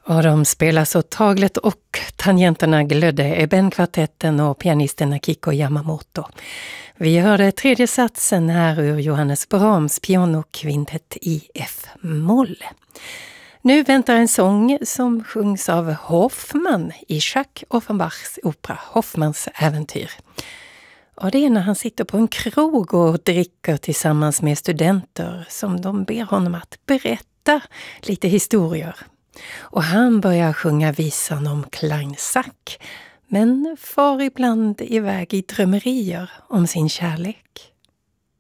Och de spelar så taglet och tangenterna glödde Eben-kvartetten och pianisterna Kiko Yamamoto. Vi hörde tredje satsen här ur Johannes Brahms pianokvintett i F-moll. Nu väntar en sång som sjungs av Hoffmann i Jacques Offenbachs opera Hoffmanns äventyr. Och det är när han sitter på en krog och dricker tillsammans med studenter som de ber honom att berätta lite historier. Och han börjar sjunga visan om Kleinsack, men far ibland iväg i drömmerier om sin kärlek.